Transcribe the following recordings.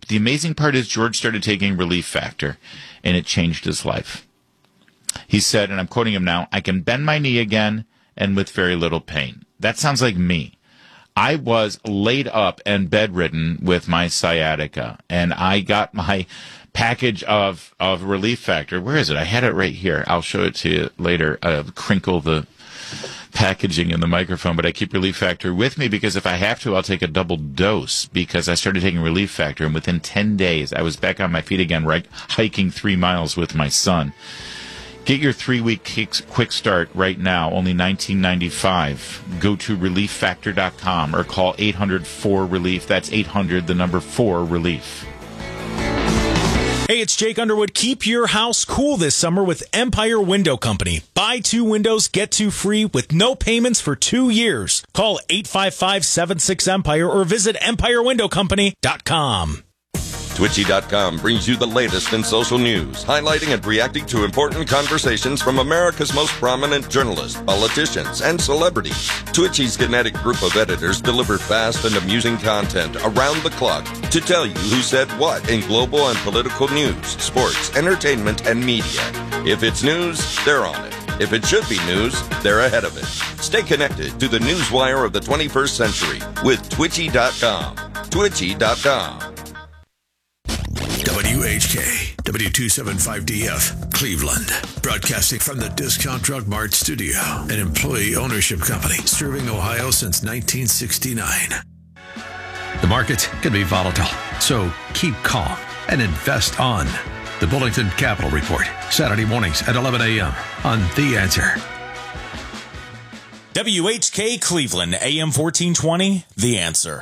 The amazing part is George started taking Relief Factor, and it changed his life. He said, and I'm quoting him now, "I can bend my knee again and with very little pain." That sounds like me. I was laid up and bedridden with my sciatica, and I got my package of Relief Factor. Where is it? I had it right here. I'll show it to you later. Crinkle the packaging in the microphone, but I keep Relief Factor with me because if I have to, I'll take a double dose, because I started taking Relief Factor, and within 10 days, I was back on my feet again, right, hiking 3 miles with my son. Get your 3-week quick start right now, only $19.95. Go to ReliefFactor.com or call 800-4-RELIEF. That's 800, the number 4-RELIEF. Hey, it's Jake Underwood. Keep your house cool this summer with Empire Window Company. Buy 2 windows, get 2 free with no payments for 2 years. Call 855-76-EMPIRE or visit EmpireWindowCompany.com. Twitchy.com brings you the latest in social news, highlighting and reacting to important conversations from America's most prominent journalists, politicians, and celebrities. Twitchy's kinetic group of editors deliver fast and amusing content around the clock to tell you who said what in global and political news, sports, entertainment, and media. If it's news, they're on it. If it should be news, they're ahead of it. Stay connected to the newswire of the 21st century with Twitchy.com. Twitchy.com. WHK, W275DF, Cleveland. Broadcasting from the Discount Drug Mart studio, an employee ownership company serving Ohio since 1969. The market can be volatile, so keep calm and invest on the Bullington Capital Report, Saturday mornings at 11 a.m. on The Answer. WHK Cleveland, AM 1420, The Answer.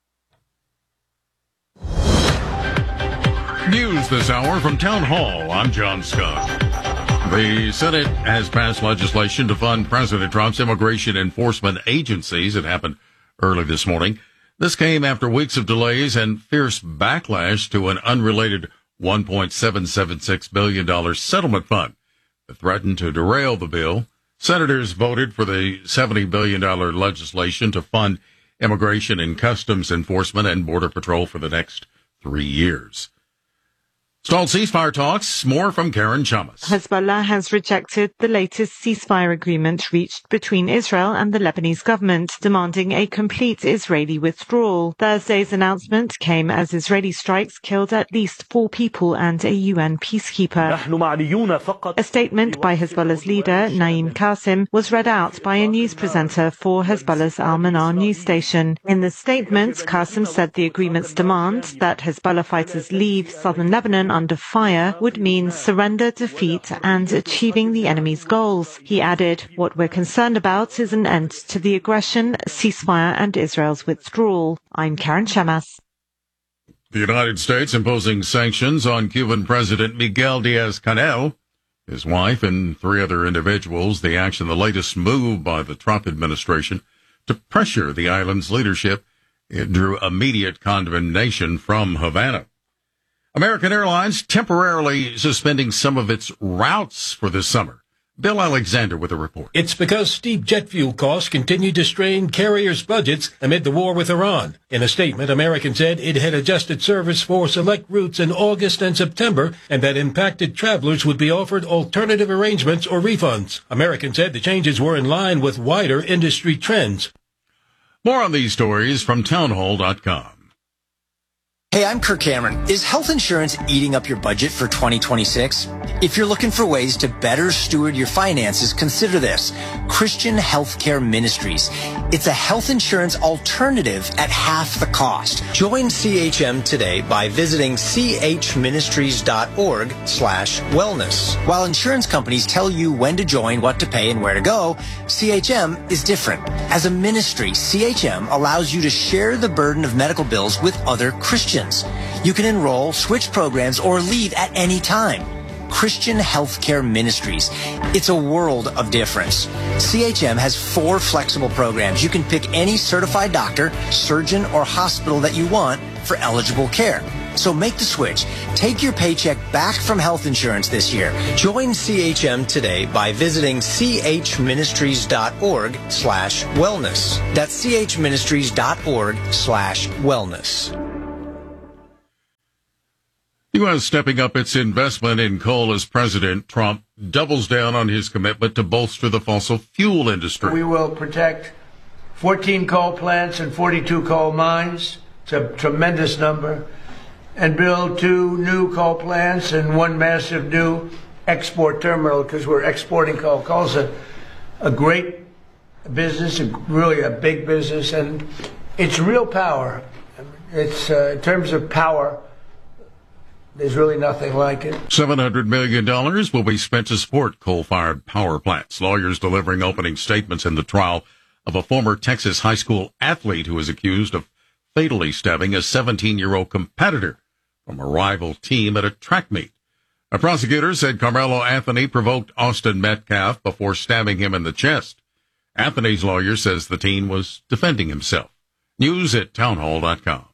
News this hour from Town Hall. I'm John Scott. The Senate has passed legislation to fund President Trump's immigration enforcement agencies. It happened early this morning. This came after weeks of delays and fierce backlash to an unrelated $1.776 billion settlement fund that threatened to derail the bill. Senators voted for the $70 billion legislation to fund immigration and customs enforcement and border patrol for the next 3 years. Stalled ceasefire talks. More from Karen Chamas. Hezbollah has rejected the latest ceasefire agreement reached between Israel and the Lebanese government, demanding a complete Israeli withdrawal. Thursday's announcement came as Israeli strikes killed at least 4 people and a UN peacekeeper. A statement by Hezbollah's leader, Naim Qassem, was read out by a news presenter for Hezbollah's Al-Manar news station. In the statement, Qassem said the agreement's demand that Hezbollah fighters leave southern Lebanon under fire would mean surrender, defeat, and achieving the enemy's goals. He added, "What we're concerned about is an end to the aggression, ceasefire, and Israel's withdrawal." I'm Karen Chamas. The United States imposing sanctions on Cuban President Miguel Diaz-Canel, his wife, and 3 other individuals. The action, the latest move by the Trump administration to pressure the island's leadership. It drew immediate condemnation from Havana. American Airlines temporarily suspending some of its routes for this summer. Bill Alexander with a report. It's because steep jet fuel costs continue to strain carriers' budgets amid the war with Iran. In a statement, American said it had adjusted service for select routes in August and September, and that impacted travelers would be offered alternative arrangements or refunds. American said the changes were in line with wider industry trends. More on these stories from townhall.com. Hey, I'm Kirk Cameron. Is health insurance eating up your budget for 2026? If you're looking for ways to better steward your finances, consider this. Christian Healthcare Ministries. It's a health insurance alternative at half the cost. Join CHM today by visiting chministries.org/wellness. While insurance companies tell you when to join, what to pay, and where to go, CHM is different. As a ministry, CHM allows you to share the burden of medical bills with other Christians. You can enroll, switch programs, or leave at any time. Christian Healthcare Ministries. It's a world of difference. CHM has 4 flexible programs. You can pick any certified doctor, surgeon, or hospital that you want for eligible care. So make the switch. Take your paycheck back from health insurance this year. Join CHM today by visiting chministries.org/wellness. That's chministries.org/wellness. U.S. stepping up its investment in coal as President Trump doubles down on his commitment to bolster the fossil fuel industry. We will protect 14 coal plants and 42 coal mines. It's a tremendous number. And build 2 new coal plants and 1 massive new export terminal because we're exporting coal. Coal's a great business, really a big business, and it's real power. It's in terms of power, there's really nothing like it. $700 million will be spent to support coal-fired power plants. Lawyers delivering opening statements in the trial of a former Texas high school athlete who was accused of fatally stabbing a 17-year-old competitor from a rival team at a track meet. A prosecutor said Carmelo Anthony provoked Austin Metcalf before stabbing him in the chest. Anthony's lawyer says the teen was defending himself. News at townhall.com.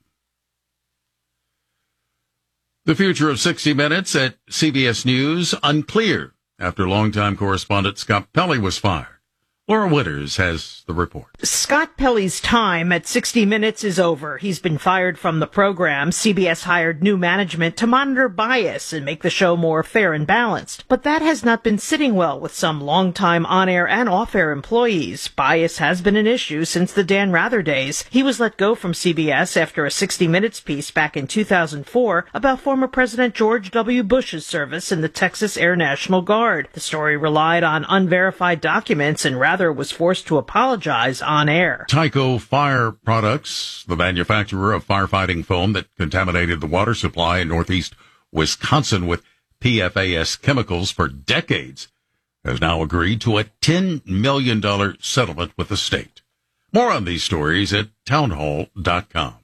The future of 60 Minutes at CBS News unclear after longtime correspondent Scott Pelley was fired. Laura Witters has the report. Scott Pelley's time at 60 Minutes is over. He's been fired from the program. CBS hired new management to monitor bias and make the show more fair and balanced. But that has not been sitting well with some longtime on-air and off-air employees. Bias has been an issue since the Dan Rather days. He was let go from CBS after a 60 Minutes piece back in 2004 about former President George W. Bush's service in the Texas Air National Guard. The story relied on unverified documents, and Rather was forced to apologize on air. Tyco Fire Products, the manufacturer of firefighting foam that contaminated the water supply in northeast Wisconsin with PFAS chemicals for decades, has now agreed to a $10 million settlement with the state. More on these stories at townhall.com.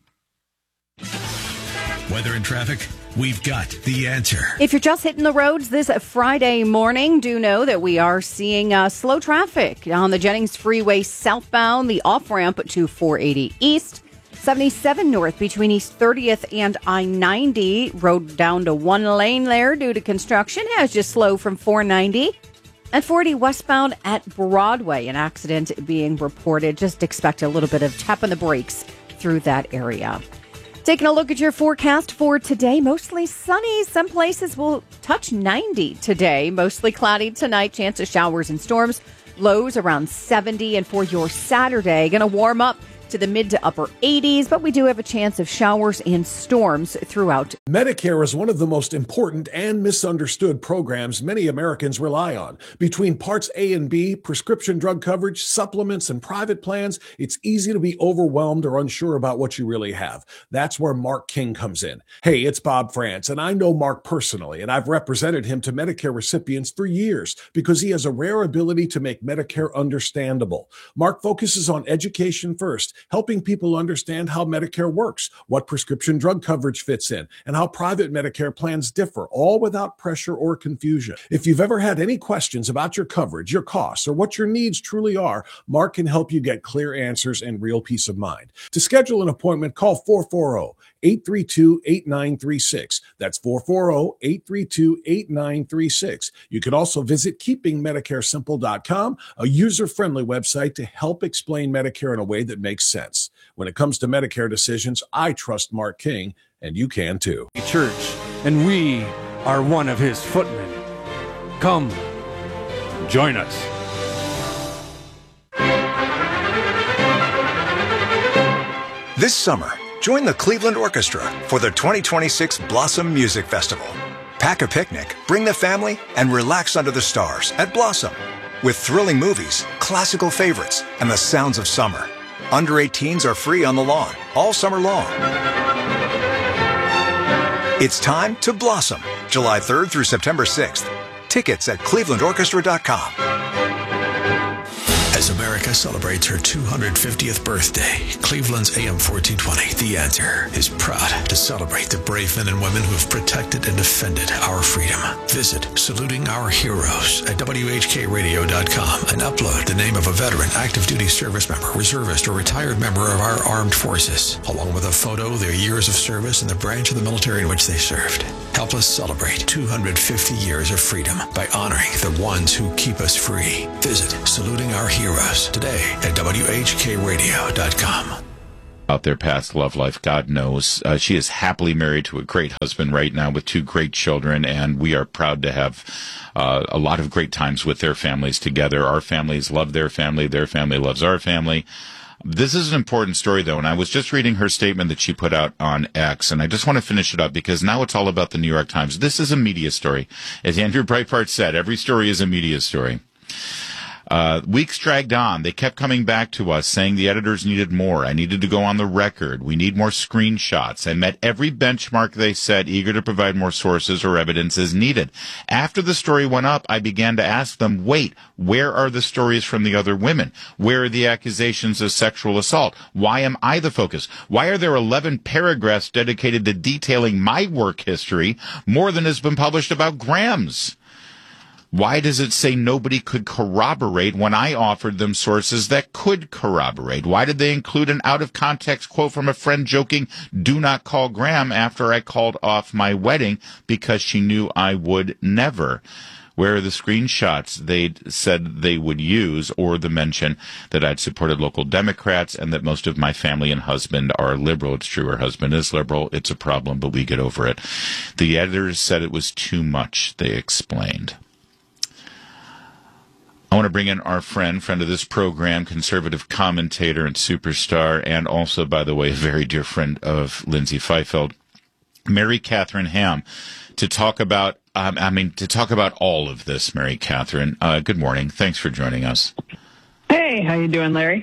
Weather and traffic, we've got the answer. If you're just hitting the roads this Friday morning, do know that we are seeing slow traffic on the Jennings Freeway southbound, the off-ramp to 480 East, 77 north between East 30th and I-90. Road down to 1 lane there due to construction. Has just slow from 490. And 40 westbound at Broadway, an accident being reported. Just expect a little bit of tap on the brakes through that area. Taking a look at your forecast for today, mostly sunny. Some places will touch 90 today. Mostly cloudy tonight. Chance of showers and storms. Lows around 70. And for your Saturday, going to warm up to the mid to upper 80s, but we do have a chance of showers and storms throughout. Medicare is one of the most important and misunderstood programs many Americans rely on. Between Parts A and B, prescription drug coverage, supplements, and private plans, it's easy to be overwhelmed or unsure about what you really have. That's where Mark King comes in. Hey, it's Bob France, and I know Mark personally, and I've represented him to Medicare recipients for years because he has a rare ability to make Medicare understandable. Mark focuses on education first, helping people understand how Medicare works, what prescription drug coverage fits in, and how private Medicare plans differ, all without pressure or confusion. If you've ever had any questions about your coverage, your costs, or what your needs truly are, Mark can help you get clear answers and real peace of mind. To schedule an appointment, call 440-832-8936. That's 440-832-8936. You can also visit keepingmedicaresimple.com, a user-friendly website to help explain Medicare in a way that makes sense. When it comes to Medicare decisions, I trust Mark King, and you can too. Church, and we are one of his footmen. Come, join us. This summer, join the Cleveland Orchestra for the 2026 Blossom Music Festival. Pack a picnic, bring the family, and relax under the stars at Blossom. With thrilling movies, classical favorites, and the sounds of summer. Under 18s are free on the lawn all summer long. It's time to blossom, July 3rd through September 6th. Tickets at clevelandorchestra.com. As America celebrates her 250th birthday, Cleveland's AM 1420, The Answer, is proud to celebrate the brave men and women who have protected and defended our freedom. Visit Saluting Our Heroes at WHKRadio.com and upload the name of a veteran, active duty service member, reservist, or retired member of our armed forces, along with a photo, their years of service, and the branch of the military in which they served. Help us celebrate 250 years of freedom by honoring the ones who keep us free. Visit Saluting Our Heroes today at WHKRadio.com. about their past love life. God knows. She is happily married to a great husband right now with 2 great children, and we are proud to have a lot of great times with their families together. Our families love their family loves our family. This is an important story, though, and I was just reading her statement that she put out on X, and I just want to finish it up because now it's all about the New York Times. This is a media story. As Andrew Breitbart said, every story is a media story. Weeks dragged on. They kept coming back to us saying the editors needed more. I needed to go on the record. We need more screenshots. I met every benchmark they set, eager to provide more sources or evidence as needed. After the story went up, I began to ask them, wait, where are the stories from the other women? Where are the accusations of sexual assault? Why am I the focus? Why are there 11 paragraphs dedicated to detailing my work history, more than has been published about Graham's? Why does it say nobody could corroborate when I offered them sources that could corroborate? Why did they include an out-of-context quote from a friend joking, "Do not call Graham," after I called off my wedding because she knew I would never? Where are the screenshots they'd said they would use, or the mention that I'd supported local Democrats and that most of my family and husband are liberal? It's true, her husband is liberal. It's a problem, but we get over it. The editors said it was too much, they explained. I want to bring in our friend of this program, conservative commentator and superstar, and also, by the way, a very dear friend of Lindsay Feifeld, Mary Catherine Ham, to talk about all of this. Mary Catherine, good morning. Thanks for joining us. Hey, how you doing, Larry?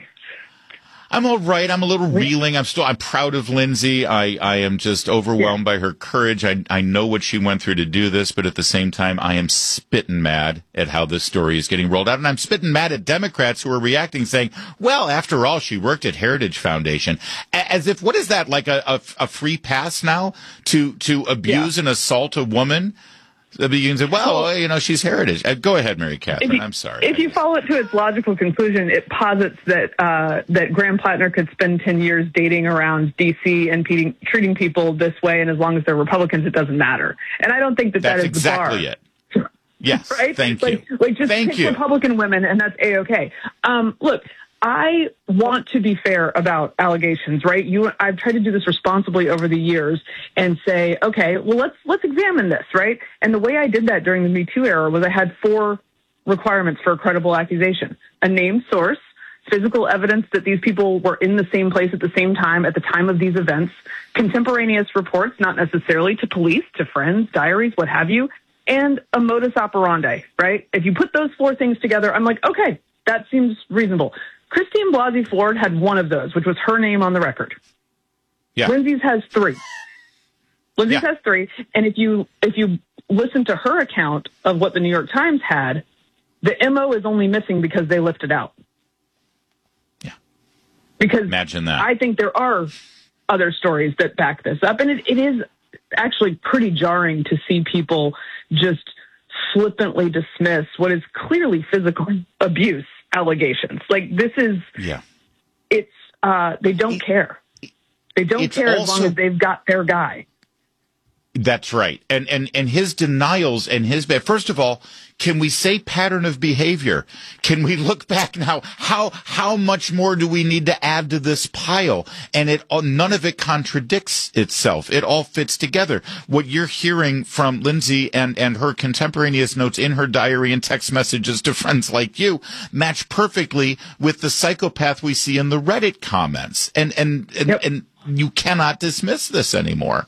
I'm all right. I'm a little reeling. I'm proud of Lindsay. I am just overwhelmed by her courage. I know what she went through to do this, but at the same time, I am spitting mad at how this story is getting rolled out. And I'm spitting mad at Democrats who are reacting, saying, well, after all, she worked at Heritage Foundation. As if, what is that, like a free pass now to abuse and assault a woman? You can say, well, she's Heritage. Go ahead, Mary Catherine. I'm sorry. If you follow it to its logical conclusion, it posits that that Graham Plattner could spend 10 years dating around D.C. and treating people this way, and as long as they're Republicans, it doesn't matter. And I don't think that is exactly the bar. It. Yes, right? Thank you. Just pick Republican women, and that's A-okay. Look, I want to be fair about allegations, right? I've tried to do this responsibly over the years and say, okay, well, let's examine this, right? And the way I did that during the Me Too era was I had 4 requirements for a credible accusation: a named source, physical evidence that these people were in the same place at the same time at the time of these events, contemporaneous reports, not necessarily to police, to friends, diaries, what have you, and a modus operandi, right? If you put those 4 things together, I'm like, okay, that seems reasonable. Christine Blasey Ford had one of those, which was her name on the record. Yeah. Lindsay's has 3. Lindsay's has 3, and if you listen to her account of what the New York Times had, the MO is only missing because they left it out. Yeah. Because imagine that. I think there are other stories that back this up, and it is actually pretty jarring to see people just flippantly dismiss what is clearly physical abuse allegations. Like, this is, it's, they don't care. They don't care as long as they've got their guy. That's right. And his denials and first of all, can we say pattern of behavior? Can we look back now? How much more do we need to add to this pile? And none of it contradicts itself. It all fits together. What you're hearing from Lindsay and her contemporaneous notes in her diary and text messages to friends like you match perfectly with the psychopath we see in the Reddit comments. And you cannot dismiss this anymore.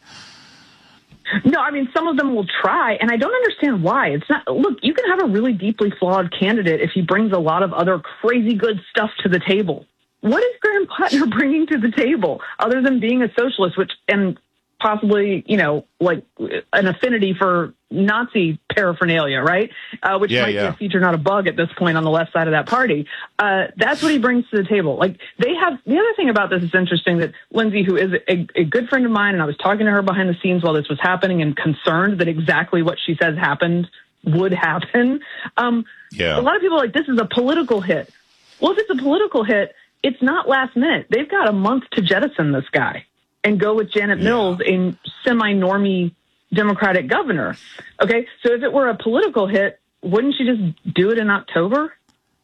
No, I mean, some of them will try, and I don't understand why. It's not, look, you can have a really deeply flawed candidate if he brings a lot of other crazy good stuff to the table. What is Graham Plattner bringing to the table other than being a socialist, and possibly, like an affinity for Nazi paraphernalia, right? Which might be a feature, not a bug at this point on the left side of that party. That's what he brings to the table. Like, the other thing about this is interesting that Lindsay, who is a good friend of mine, and I was talking to her behind the scenes while this was happening and concerned that exactly what she says happened would happen. A lot of people are like, this is a political hit. Well, if it's a political hit, it's not last minute. They've got a month to jettison this guy and go with Janet Mills, a semi-normie Democratic governor. Okay, so if it were a political hit, wouldn't she just do it in October?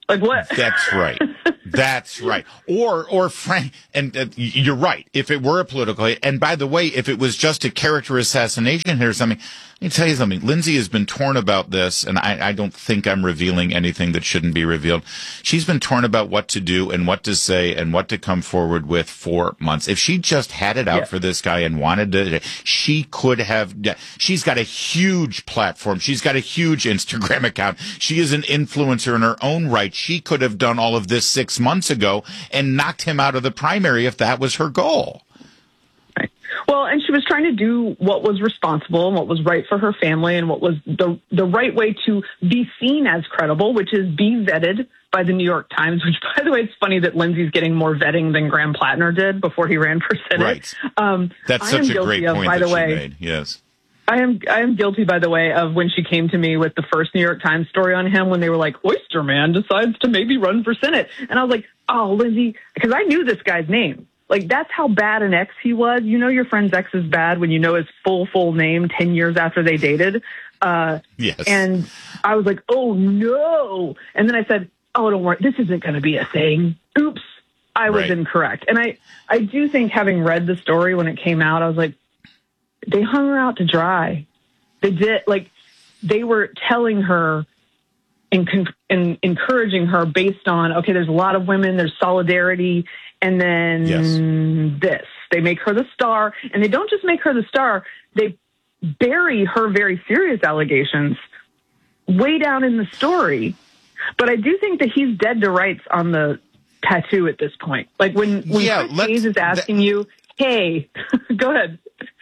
Like what? That's right. That's right. Or Frank, and you're right. If it were a political, and by the way, if it was just a character assassination here or something, let me tell you something. Lindsay has been torn about this, and I don't think I'm revealing anything that shouldn't be revealed. She's been torn about what to do and what to say and what to come forward with for months. If she just had it out for this guy and wanted to, she could have. She's got a huge platform. She's got a huge Instagram account. She is an influencer in her own right. She could have done all of this 6 months ago and knocked him out of the primary if that was her goal. Well, and she was trying to do what was responsible and what was right for her family and what was the right way to be seen as credible, which is be vetted by the New York Times, which, by the way, it's funny that Lindsay's getting more vetting than Graham Plattner did before he ran for Senate. Right. That's such a great point that she made. Yes. I am guilty, by the way, of when she came to me with the first New York Times story on him when they were like, Oyster Man decides to maybe run for Senate. And I was like, oh, Lindsay, because I knew this guy's name. Like, that's how bad an ex he was. You know your friend's ex is bad when you know his full name 10 years after they dated. Yes. And I was like, oh, no. And then I said, oh, don't worry. This isn't going to be a thing. Oops. I was incorrect. And I do think, having read the story when it came out, I was like, they hung her out to dry. They did. Like, they were telling her and encouraging her based on, okay, there's a lot of women, there's solidarity, and then this. They make her the star, and they don't just make her the star, they bury her very serious allegations way down in the story. But I do think that he's dead to rights on the tattoo at this point. Like, when Chris Hayes is asking you, hey, go ahead.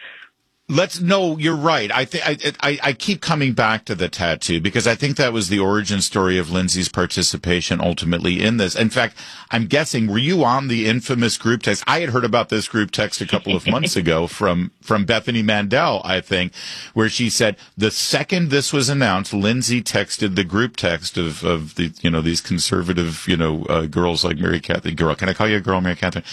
No, you're right. I keep coming back to the tattoo because I think that was the origin story of Lindsay's participation ultimately in this. In fact, I'm guessing, were you on the infamous group text? I had heard about this group text a couple of months ago from Bethany Mandel, I think, where she said the second this was announced, Lindsay texted the group text of the, these conservative, girls like Mary Catherine. Girl, can I call you a girl, Mary Catherine?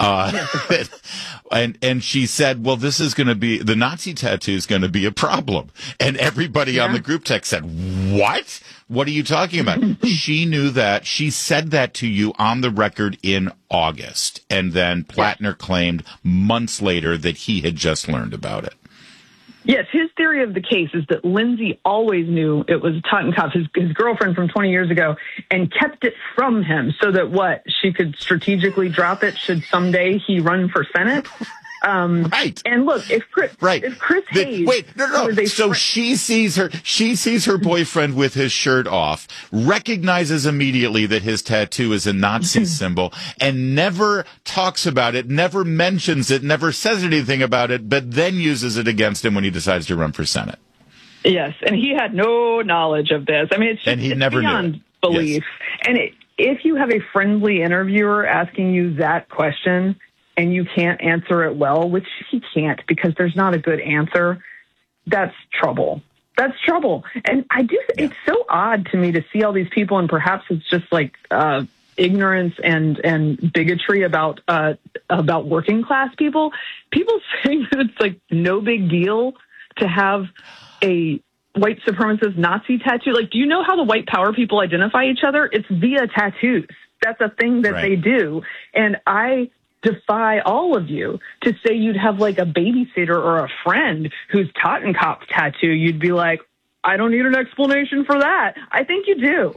And she said, well, this is going to be, the Nazi tattoo is going to be a problem. And everybody on the group text said, what? What are you talking about? She knew that. She said that to you on the record in August. And then Plattner claimed months later that he had just learned about it. Yes, his theory of the case is that Lindsay always knew it was Totenkopf, his girlfriend from 20 years ago, and kept it from him so that she could strategically drop it should someday he run for Senate. Right. And look, if Chris Hayes, So she sees her boyfriend with his shirt off, recognizes immediately that his tattoo is a Nazi symbol, and never talks about it, never mentions it, never says anything about it, but then uses it against him when he decides to run for Senate. Yes, and he had no knowledge of this. I mean, it's just beyond belief. Yes. And if you have a friendly interviewer asking you that question, and you can't answer it well, which he can't because there's not a good answer, that's trouble. That's trouble. And it's so odd to me to see all these people, and perhaps it's just like ignorance and bigotry about working class people. People saying that it's like no big deal to have a white supremacist Nazi tattoo. Like, do you know how the white power people identify each other? It's via tattoos. That's a thing that they do. And I defy all of you to say you'd have like a babysitter or a friend who's Totenkopf tattoo. You'd be like, I don't need an explanation for that. I think you do.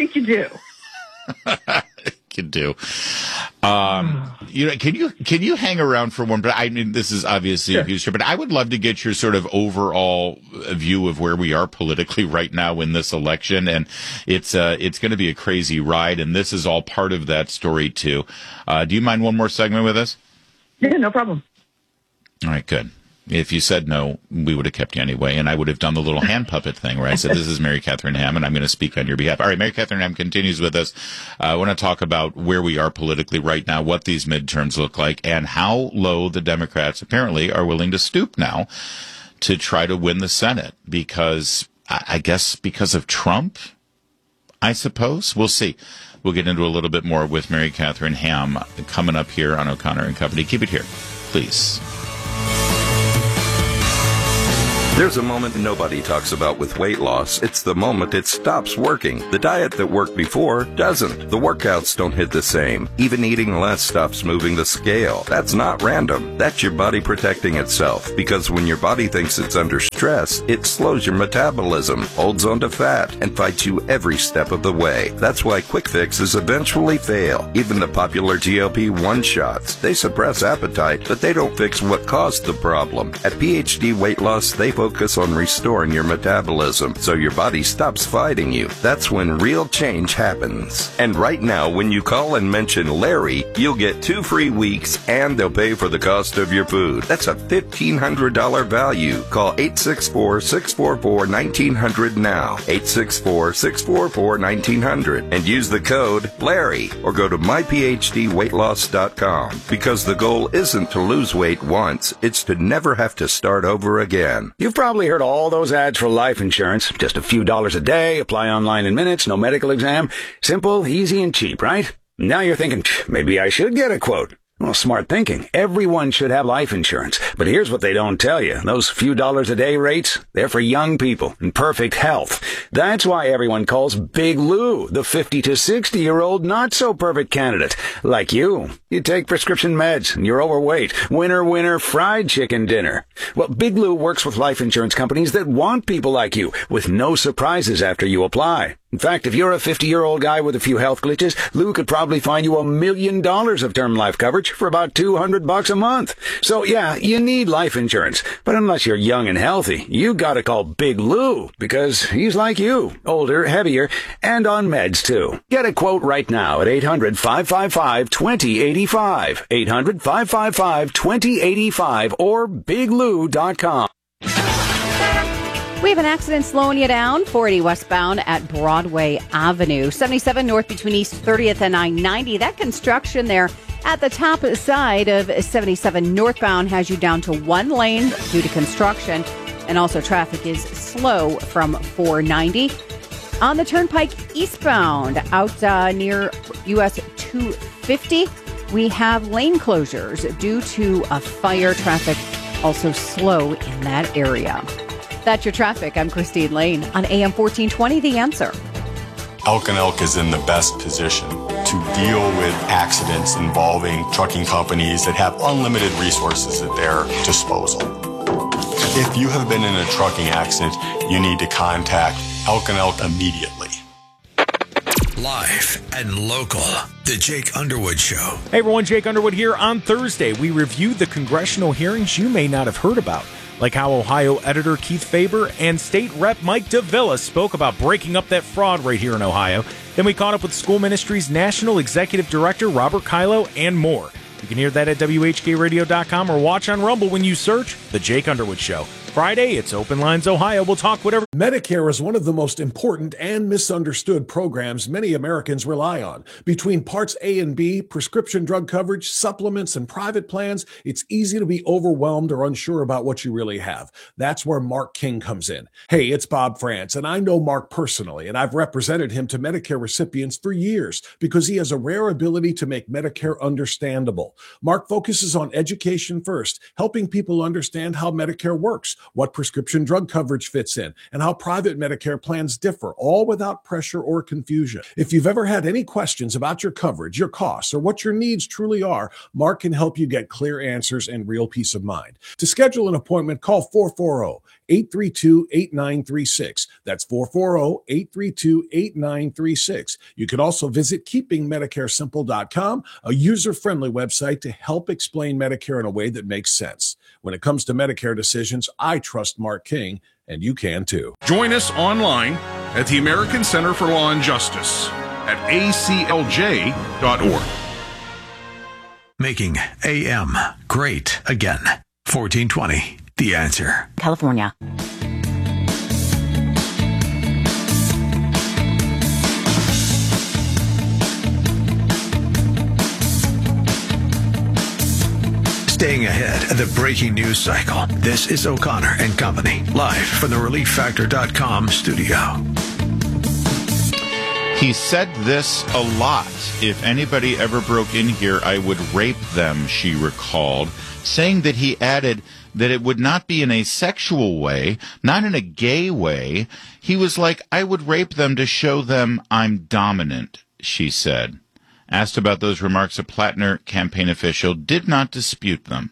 You do. Can you hang around for one? But I mean, this is obviously a huge, but I would love to get your sort of overall view of where we are politically right now in this election, and it's going to be a crazy ride, and this is all part of that story too. Do you mind one more segment with us? Yeah, no problem. All right, good. If you said no, we would have kept you anyway, and I would have done the little hand puppet thing where I said, this is Mary Catherine Ham, and I'm going to speak on your behalf. All right, Mary Catherine Ham continues with us. I want to talk about where we are politically right now, what these midterms look like, and how low the Democrats apparently are willing to stoop now to try to win the Senate, because I guess because of Trump, I suppose. We'll see. We'll get into a little bit more with Mary Catherine Ham coming up here on O'Connor and Company. Keep it here, please. There's a moment nobody talks about with weight loss. It's the moment it stops working. The diet that worked before doesn't. The workouts don't hit the same. Even eating less stops moving the scale. That's not random. That's your body protecting itself. Because when your body thinks it's under stress, it slows your metabolism, holds onto fat, and fights you every step of the way. That's why quick fixes eventually fail. Even the popular GLP-1 shots. They suppress appetite, but they don't fix what caused the problem. At PhD Weight Loss, they focus on restoring your metabolism so your body stops fighting you. That's when real change happens. And right now, when you call and mention Larry, you'll get 2 free weeks and they'll pay for the cost of your food. That's a $1,500 value. Call 864-644-1900 now. 864-644-1900 and use the code Larry or go to myphdweightloss.com because the goal isn't to lose weight once, it's to never have to start over again. You've probably heard all those ads for life insurance. Just a few dollars a day, apply online in minutes, no medical exam. Simple, easy, and cheap, right? Now you're thinking, maybe I should get a quote. Well, smart thinking. Everyone should have life insurance. But here's what they don't tell you. Those few dollars a day rates, they're for young people in perfect health. That's why everyone calls Big Lou the 50 to 60-year-old not-so-perfect candidate. Like you. You take prescription meds and you're overweight. Winner, fried chicken dinner. Well, Big Lou works with life insurance companies that want people like you with no surprises after you apply. In fact, if you're a 50-year-old guy with a few health glitches, Lou could probably find you $1 million of term life coverage for about $200 a month. So yeah, you need life insurance. But unless you're young and healthy, you gotta call Big Lou because he's like you, older, heavier, and on meds too. Get a quote right now at 800-555-2085. 800-555-2085 or biglou.com. We have an accident slowing you down, 480 westbound at Broadway Avenue. 77 north between East 30th and I-90. That construction there at the top side of 77 northbound has you down to 1 lane due to construction. And also traffic is slow from 490. On the Turnpike eastbound out near US 250, we have lane closures due to a fire. Traffic also slow in that area. That's your traffic. I'm Christine Lane on AM 1420, The Answer. Elk & Elk is in the best position to deal with accidents involving trucking companies that have unlimited resources at their disposal. If you have been in a trucking accident, you need to contact Elk & Elk immediately. Live and local. The Jake Underwood Show. Hey everyone, Jake Underwood here. On Thursday, we reviewed the congressional hearings you may not have heard about, like how Ohio editor Keith Faber and State Rep Mike Davila spoke about breaking up that fraud right here in Ohio. Then we caught up with School Ministry's National Executive Director Robert Kylo and more. You can hear that at WHKRadio.com or watch on Rumble when you search The Jake Underwood Show. Friday, it's Open Lines Ohio. We'll talk whatever. Medicare is one of the most important and misunderstood programs many Americans rely on. Between Parts A and B, prescription drug coverage, supplements, and private plans, it's easy to be overwhelmed or unsure about what you really have. That's where Mark King comes in. Hey, it's Bob France, and I know Mark personally, and I've represented him to Medicare recipients for years because he has a rare ability to make Medicare understandable. Mark focuses on education first, helping people understand how Medicare works, what prescription drug coverage fits in, and how private Medicare plans differ, all without pressure or confusion. If you've ever had any questions about your coverage, your costs, or what your needs truly are, Mark can help you get clear answers and real peace of mind. To schedule an appointment, call 440-832-8936. That's 440-832-8936. You can also visit keepingmedicaresimple.com, a user-friendly website to help explain Medicare in a way that makes sense. When it comes to Medicare decisions, I trust Mark King, and you can too. Join us online at the American Center for Law and Justice at aclj.org. Making AM great again. 1420, The Answer. California. Staying ahead of the breaking news cycle. This is O'Connor and Company, live from the ReliefFactor.com studio. He said this a lot. If anybody ever broke in here, I would rape them, she recalled, saying that he added that it would not be in a sexual way, not in a gay way. He was like, I would rape them to show them I'm dominant, she said. Asked about those remarks, a Plattner campaign official did not dispute them.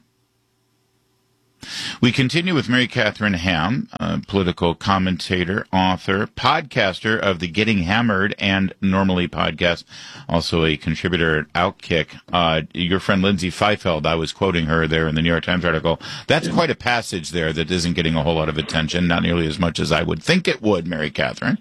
We continue with Mary Catherine Ham, a political commentator, author, podcaster of the Getting Hammered and Normally podcast, also a contributor at Outkick. Your friend Lindsay Feifeld, I was quoting her there in the New York Times article. That's quite a passage there that isn't getting a whole lot of attention, not nearly as much as I would think it would, Mary Catherine.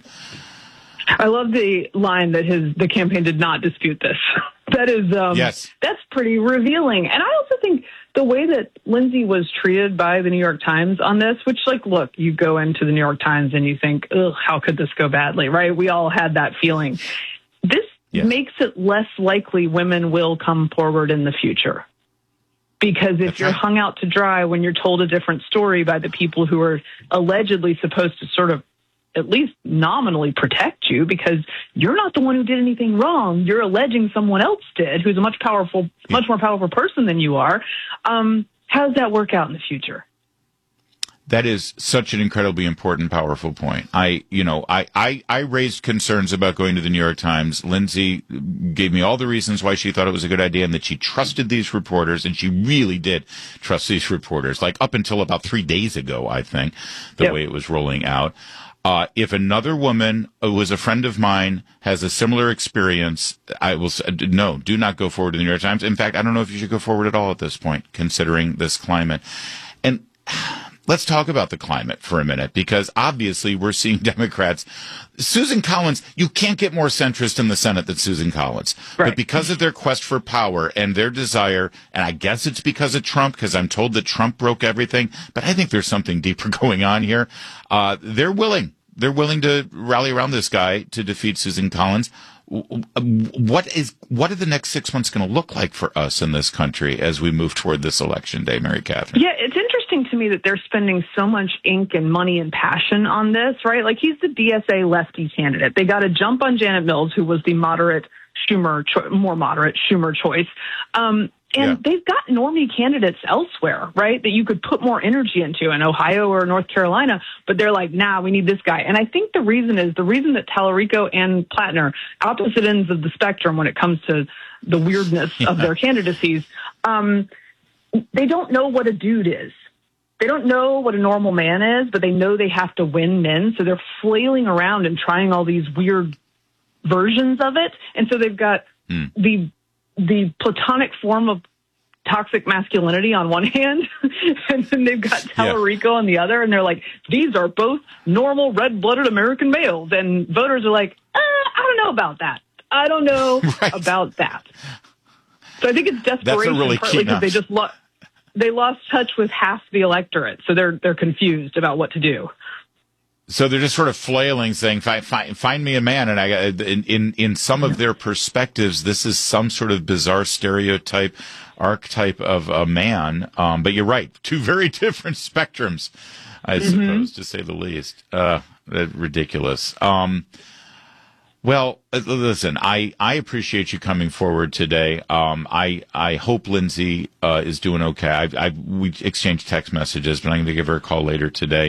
I love the line that the campaign did not dispute this. That is, yes. That's pretty revealing. And I also think the way that Lindsay was treated by the New York Times on this, which, like, look, you go into the New York Times and you think, ugh, how could this go badly, right? We all had that feeling. This makes it less likely women will come forward in the future. Because if you're hung out to dry when you're told a different story by the people who are allegedly supposed to sort of at least nominally protect you, because you're not the one who did anything wrong. You're alleging someone else did, who's a much more powerful person than you are. How does that work out in the future? That is such an incredibly important, powerful point. I raised concerns about going to the New York Times. Lindsay gave me all the reasons why she thought it was a good idea and that she trusted these reporters, and she really did trust these reporters, like up until about 3 days ago, I think, the way it was rolling out. If another woman who was a friend of mine has a similar experience, I will say, no, do not go forward to the New York Times. In fact, I don't know if you should go forward at all at this point, considering this climate. And let's talk about the climate for a minute, because obviously we're seeing Democrats. Susan Collins, you can't get more centrist in the Senate than Susan Collins. Right. But because of their quest for power and their desire, and I guess it's because of Trump, because I'm told that Trump broke everything, but I think there's something deeper going on here. They're willing to rally around this guy to defeat Susan Collins. What are the next 6 months going to look like for us in this country as we move toward this election day, Mary Catherine? Yeah, it's interesting to me that they're spending so much ink and money and passion on this, right? Like, he's the DSA lefty candidate. They got to jump on Janet Mills, who was the more moderate Schumer choice. And they've got normie candidates elsewhere, right, that you could put more energy into in Ohio or North Carolina. But they're like, nah, we need this guy. And I think the reason that Tallarico and Plattner, opposite ends of the spectrum when it comes to the weirdness of their candidacies, they don't know what a dude is. They don't know what a normal man is, but they know they have to win men. So they're flailing around and trying all these weird versions of it. And so they've got the platonic form of toxic masculinity on one hand, and then they've got Tallarico on the other, and they're like, these are both normal red-blooded American males. And voters are like, I don't know about that. I don't know about that. So I think it's desperation, really partly because they lost touch with half the electorate, so they're confused about what to do. So they're just sort of flailing, saying, find me a man. And in some of their perspectives, this is some sort of bizarre archetype of a man. But you're right. Two very different spectrums, I suppose, to say the least. Ridiculous. Well, listen, I appreciate you coming forward today. I hope Lindsay is doing okay. We exchanged text messages, but I'm going to give her a call later today.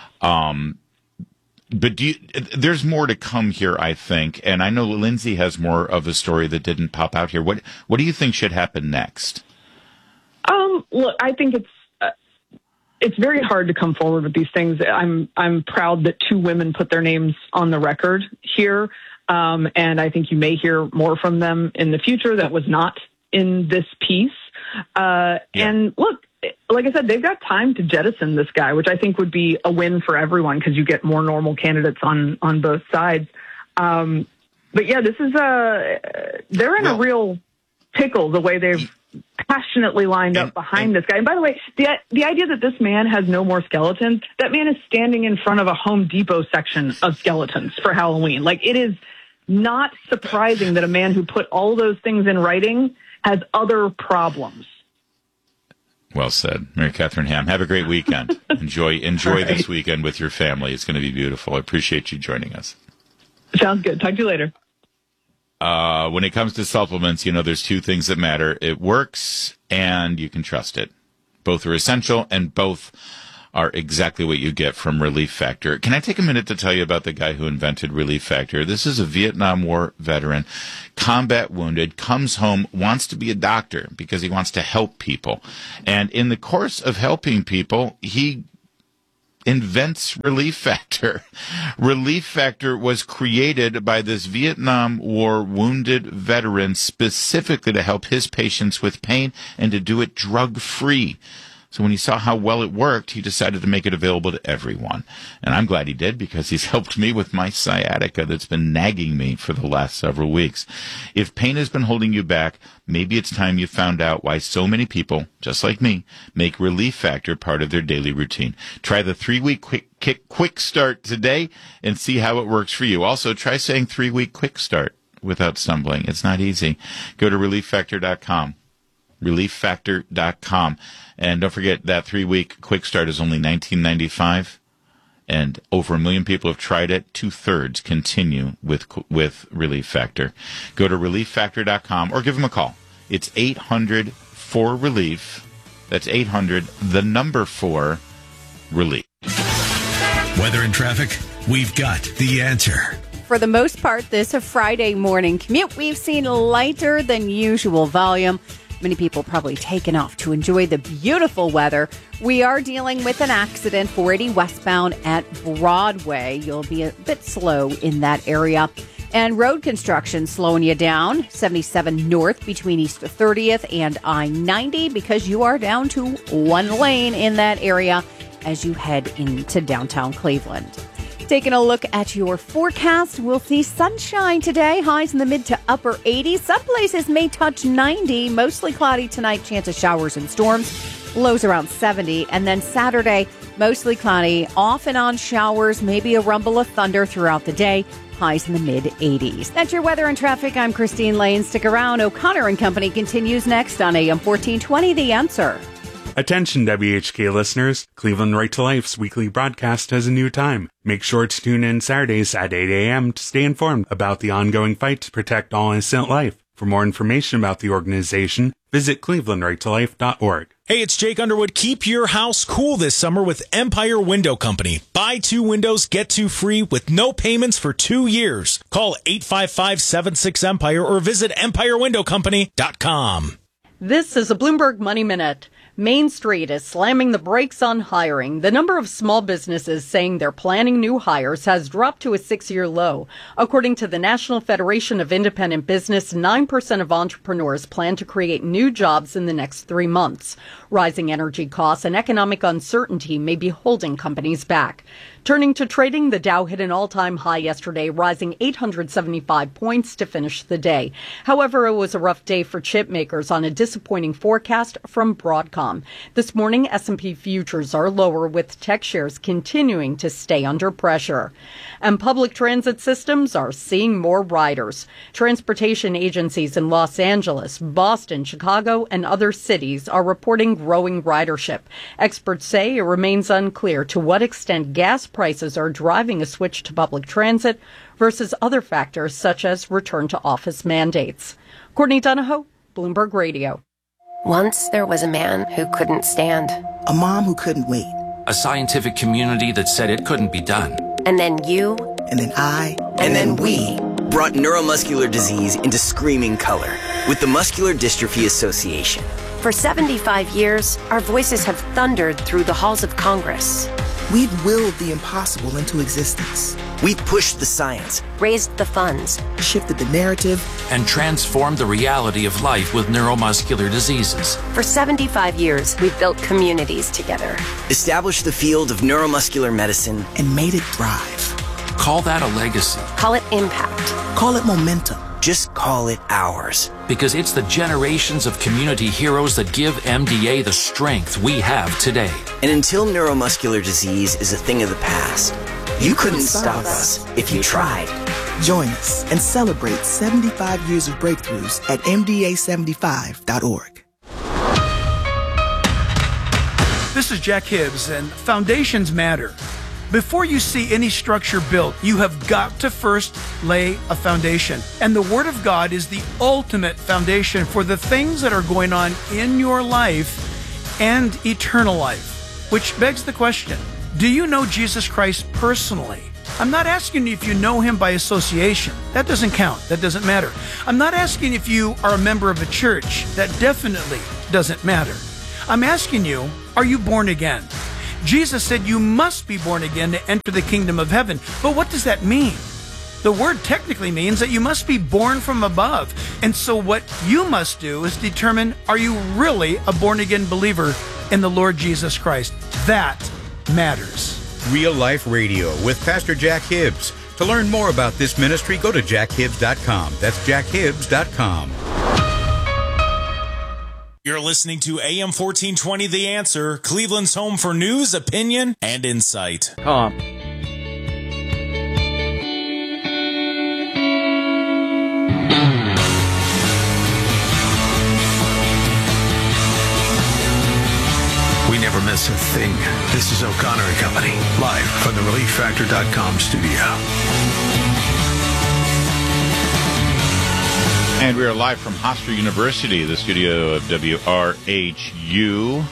But there's more to come here, I think, and I know Lindsay has more of a story that didn't pop out here. What do you think should happen next? Look, I think it's very hard to come forward with these things. I'm proud that two women put their names on the record here, and I think you may hear more from them in the future. That was not in this piece. And look, like I said, they've got time to jettison this guy, which I think would be a win for everyone because you get more normal candidates on both sides. But yeah, this is they're in a real pickle the way they've passionately lined up behind this guy. And by the way, the idea that this man has no more skeletons, that man is standing in front of a Home Depot section of skeletons for Halloween. Like, it is not surprising that a man who put all those things in writing has other problems. Well said, Mary Catherine Ham. Have a great weekend. Enjoy this weekend with your family. It's going to be beautiful. I appreciate you joining us. Sounds good. Talk to you later. When it comes to supplements, there's two things that matter. It works and you can trust it. Both are essential, and both are exactly what you get from Relief Factor. Can I take a minute to tell you about the guy who invented Relief Factor? This is a Vietnam War veteran, combat wounded, comes home, wants to be a doctor because he wants to help people. And in the course of helping people, he invents Relief Factor. Relief Factor was created by this Vietnam War wounded veteran specifically to help his patients with pain and to do it drug-free. So when he saw how well it worked, he decided to make it available to everyone. And I'm glad he did, because he's helped me with my sciatica that's been nagging me for the last several weeks. If pain has been holding you back, maybe it's time you found out why so many people, just like me, make Relief Factor part of their daily routine. Try the 3-week quick start today and see how it works for you. Also, try saying 3-week quick start without stumbling. It's not easy. Go to ReliefFactor.com. ReliefFactor.com. And don't forget that 3-week quick start is only $19.95. And over 1 million people have tried it. 2/3 continue with Relief Factor. Go to ReliefFactor.com or give them a call. It's 800-4-RELIEF. That's 800-4-RELIEF. Weather and traffic, we've got the answer. For the most part, this Friday morning commute, we've seen lighter than usual volume. Many people probably taken off to enjoy the beautiful weather. We are dealing with an accident, 480 westbound at Broadway. You'll be a bit slow in that area. And road construction slowing you down, 77 north between East 30th and I-90, because you are down to one lane in that area as you head into downtown Cleveland. Taking a look at your forecast, we'll see sunshine today, highs in the mid to upper 80s. Some places may touch 90, mostly cloudy tonight, chance of showers and storms, lows around 70. And then Saturday, mostly cloudy, off and on showers, maybe a rumble of thunder throughout the day, highs in the mid 80s. That's your weather and traffic. I'm Christine Lane. Stick around. O'Connor and Company continues next on AM 1420, The Answer. Attention WHK listeners, Cleveland Right to Life's weekly broadcast has a new time. Make sure to tune in Saturdays at 8 a.m. to stay informed about the ongoing fight to protect all innocent life. For more information about the organization, visit clevelandrighttolife.org. Hey, it's Jake Underwood. Keep your house cool this summer with Empire Window Company. Buy 2 windows, get 2 free with no payments for 2 years. Call 855-76-EMPIRE or visit EmpireWindowCompany.com. This is a Bloomberg Money Minute. Main Street is slamming the brakes on hiring. The number of small businesses saying they're planning new hires has dropped to a 6-year low. According to the National Federation of Independent Business, 9% of entrepreneurs plan to create new jobs in the next 3 months. Rising energy costs and economic uncertainty may be holding companies back. Turning to trading, the Dow hit an all-time high yesterday, rising 875 points to finish the day. However, it was a rough day for chip makers on a disappointing forecast from Broadcom. This morning, S&P futures are lower, with tech shares continuing to stay under pressure. And public transit systems are seeing more riders. Transportation agencies in Los Angeles, Boston, Chicago, and other cities are reporting growing ridership. Experts say it remains unclear to what extent gas prices are driving a switch to public transit versus other factors such as return to office mandates. Courtney Donahoe, Bloomberg Radio. Once there was a man who couldn't stand. A mom who couldn't wait. A scientific community that said it couldn't be done. And then you. And then I. And then we. Brought neuromuscular disease into screaming color with the Muscular Dystrophy Association. For 75 years, our voices have thundered through the halls of Congress. We've willed the impossible into existence. We've pushed the science, raised the funds, shifted the narrative, and transformed the reality of life with neuromuscular diseases. For 75 years, we've built communities together, established the field of neuromuscular medicine, and made it thrive. Call that a legacy. Call it impact. Call it momentum. Just call it ours. Because it's the generations of community heroes that give MDA the strength we have today. And until neuromuscular disease is a thing of the past, you couldn't stop us if you tried. Join us and celebrate 75 years of breakthroughs at MDA75.org. This is Jack Hibbs, and foundations matter. Before you see any structure built, you have got to first lay a foundation. And the Word of God is the ultimate foundation for the things that are going on in your life and eternal life. Which begs the question, do you know Jesus Christ personally? I'm not asking if you know him by association. That doesn't count. That doesn't matter. I'm not asking if you are a member of a church. That definitely doesn't matter. I'm asking you, are you born again? Jesus said you must be born again to enter the kingdom of heaven. But what does that mean? The word technically means that you must be born from above. And so what you must do is determine, are you really a born-again believer in the Lord Jesus Christ? That matters. Real Life Radio with Pastor Jack Hibbs. To learn more about this ministry, go to jackhibbs.com. That's jackhibbs.com. You're listening to AM 1420 The Answer, Cleveland's home for news, opinion, and insight. Tom. We never miss a thing. This is O'Connor and Company, live from the ReliefFactor.com studio. And we are live from Hofstra University, the studio of WRHU.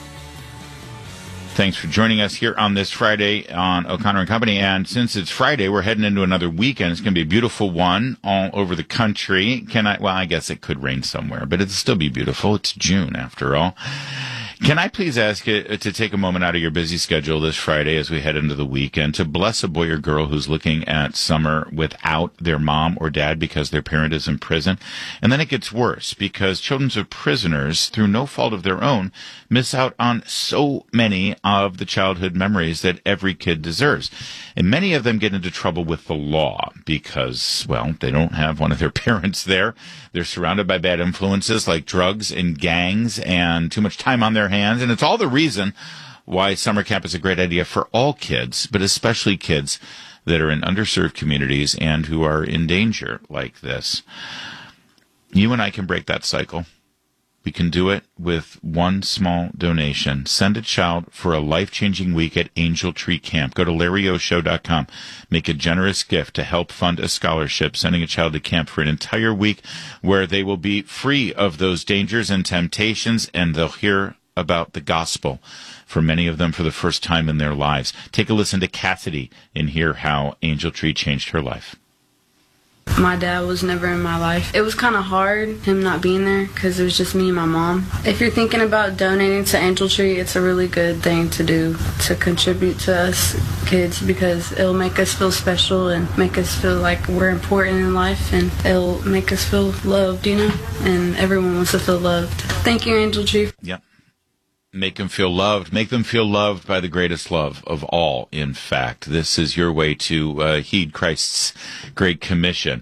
Thanks for joining us here on this Friday on O'Connor and Company. And since it's Friday, we're heading into another weekend. It's going to be a beautiful one all over the country. I guess it could rain somewhere, but it'll still be beautiful. It's June after all. Can I please ask you to take a moment out of your busy schedule this Friday as we head into the weekend to bless a boy or girl who's looking at summer without their mom or dad because their parent is in prison? And then it gets worse because children of prisoners, through no fault of their own, miss out on so many of the childhood memories that every kid deserves. And many of them get into trouble with the law because, well, they don't have one of their parents there. They're surrounded by bad influences like drugs and gangs and too much time on their hands. And it's all the reason why summer camp is a great idea for all kids, but especially kids that are in underserved communities and who are in danger like this. You and I can break that cycle. We can do it with one small donation. Send a child for a life-changing week at Angel Tree Camp. Go to LarryOShow.com. Make a generous gift to help fund a scholarship, sending a child to camp for an entire week where they will be free of those dangers and temptations, and they'll hear about the gospel for many of them for the first time in their lives. Take a listen to Cassidy and hear how Angel Tree changed her life. My dad was never in my life. It was kind of hard, him not being there, because it was just me and my mom. If you're thinking about donating to Angel Tree, it's a really good thing to do, to contribute to us kids, because it'll make us feel special and make us feel like we're important in life, and it'll make us feel loved, you know? And everyone wants to feel loved. Thank you, Angel Tree. Yep. Make them feel loved. Make them feel loved by the greatest love of all, in fact. This is your way to heed Christ's great commission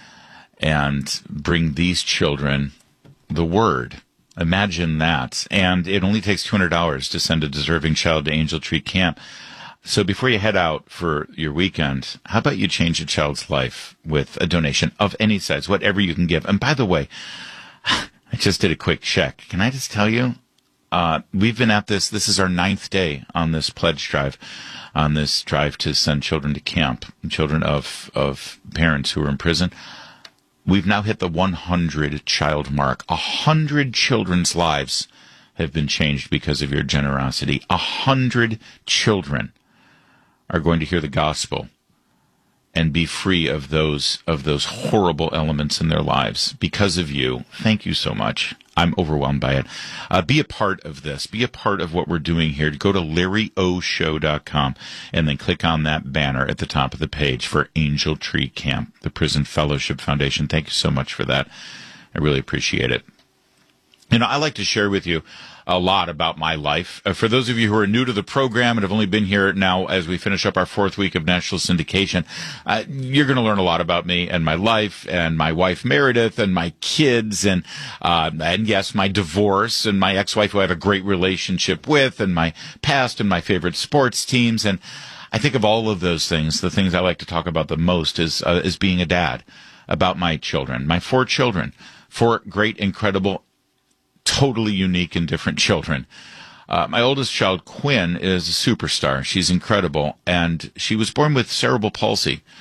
and bring these children the word. Imagine that. And it only takes $200 to send a deserving child to Angel Tree Camp. So before you head out for your weekend, how about you change a child's life with a donation of any size, whatever you can give. And by the way, I just did a quick check. Can I just tell you? We've been at this. This is our 9th day on this pledge drive, on this drive to send children to camp, children of parents who are in prison. We've now hit the 100 child mark. 100 children's lives have been changed because of your generosity. 100 children are going to hear the gospel and be free of those horrible elements in their lives because of you. Thank you so much. I'm overwhelmed by it. Be a part of this. Be a part of what we're doing here. Go to LarryOShow.com and then click on that banner at the top of the page for Angel Tree Camp, the Prison Fellowship Foundation. Thank you so much for that. I really appreciate it. You know, I like to share with you a lot about my life. For those of you who are new to the program and have only been here now as we finish up our 4th week of national syndication, you're going to learn a lot about me and my life and my wife Meredith and my kids and yes, my divorce and my ex-wife who I have a great relationship with and my past and my favorite sports teams. And I think of all of those things, the things I like to talk about the most is being a dad, about my children, my 4 children, 4 great, incredible, totally unique and different children. My oldest child, Quinn, is a superstar. She's incredible, and she was born with cerebral palsy.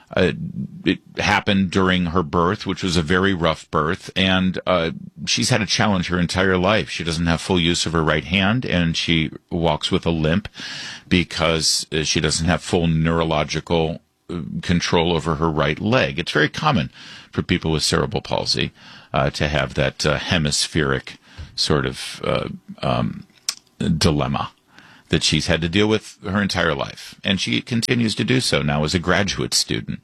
It happened during her birth, which was a very rough birth, and she's had a challenge her entire life. She doesn't have full use of her right hand, and she walks with a limp because she doesn't have full neurological control over her right leg. It's very common for people with cerebral palsy to have that hemispheric sort of dilemma that she's had to deal with her entire life, and she continues to do so now as a graduate student.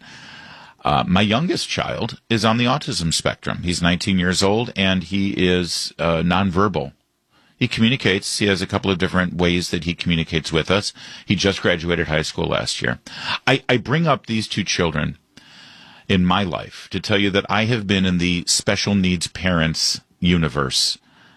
My youngest child is on the autism spectrum. He's 19 years old, and he is nonverbal. He communicates. He has a couple of different ways that he communicates with us. He just graduated high school last year. I bring up these two children in my life to tell you that I have been in the special needs parents universe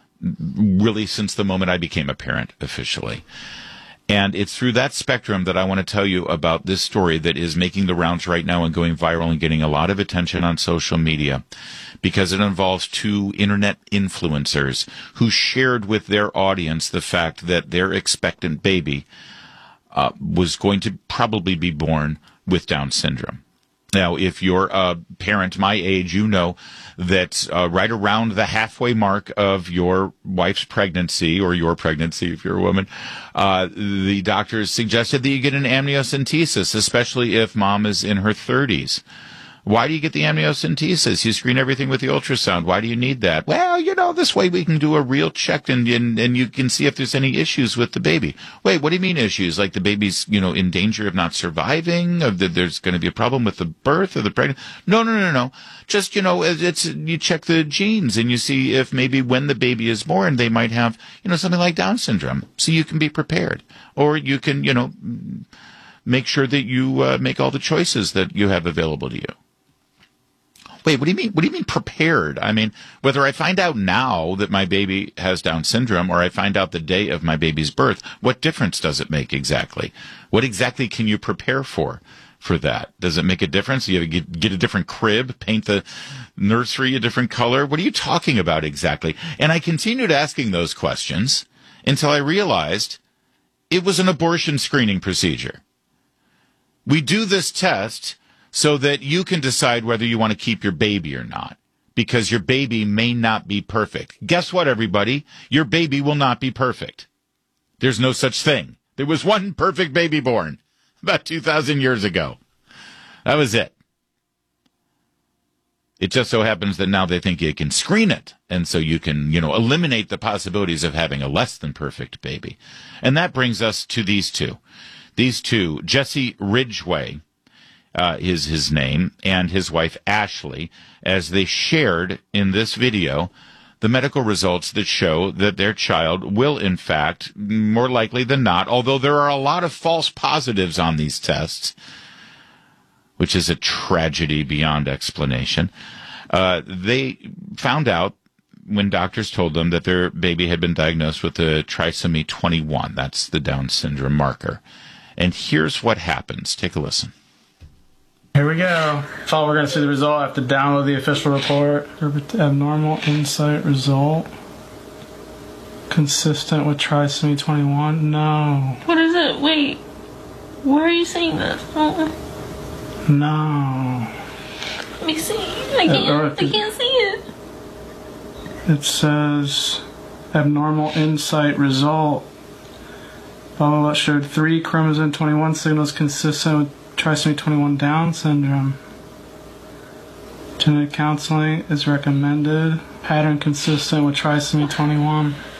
really since the moment I became a parent officially. And it's through that spectrum that I want to tell you about this story that is making the rounds right now and going viral and getting a lot of attention on social media, because it involves two internet influencers who shared with their audience the fact that their expectant baby was going to probably be born with Down syndrome. Now, if you're a parent my age, you know that right around the halfway mark of your wife's pregnancy, or your pregnancy if you're a woman, the doctors suggested that you get an amniocentesis, especially if mom is in her 30s. Why do you get the amniocentesis? You screen everything with the ultrasound. Why do you need that? Well, this way we can do a real check and you can see if there's any issues with the baby. Wait, what do you mean issues? Like the baby's, in danger of not surviving? Of that there's going to be a problem with the birth or the pregnancy? No. Just, you check the genes and you see if maybe when the baby is born, they might have, something like Down syndrome. So you can be prepared. Or you can, make sure that you make all the choices that you have available to you. Wait, what do you mean? What do you mean prepared? I mean, whether I find out now that my baby has Down syndrome or I find out the day of my baby's birth, what difference does it make exactly? What exactly can you prepare for that? Does it make a difference? You have to get a different crib, paint the nursery a different color? What are you talking about exactly? And I continued asking those questions until I realized it was an abortion screening procedure. We do this test so that you can decide whether you want to keep your baby or not, because your baby may not be perfect. Guess what, everybody? Your baby will not be perfect. There's no such thing. There was one perfect baby born about 2,000 years ago. That was it. It just so happens that now they think you can screen it, and so you can, eliminate the possibilities of having a less than perfect baby. And that brings us to these two. These two, Jesse Ridgway, is his name, and his wife Ashley, as they shared in this video the medical results that show that their child will, in fact, more likely than not, although there are a lot of false positives on these tests, which is a tragedy beyond explanation, they found out when doctors told them that their baby had been diagnosed with the trisomy 21. That's the Down syndrome marker. And here's what happens. Take a listen. Here we go. So we're going to see the result. I have to download the official report. Abnormal insight result. Consistent with trisomy 21. No. What is it? Wait. Where are you seeing this? No. Let me see. I can't see it. It says abnormal insight result. Blah, blah, blah. Showed 3 chromosome 21 signals consistent with trisomy 21 Down syndrome. Genetic counseling is recommended. Pattern consistent with trisomy 21.